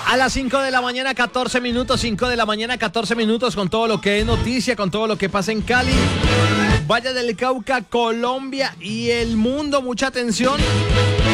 A las 5 de la mañana, 14 minutos, 5 de la mañana, 14 minutos, con todo lo que es noticia, con todo lo que pasa en Cali, Valle del Cauca, Colombia y el mundo. Mucha atención,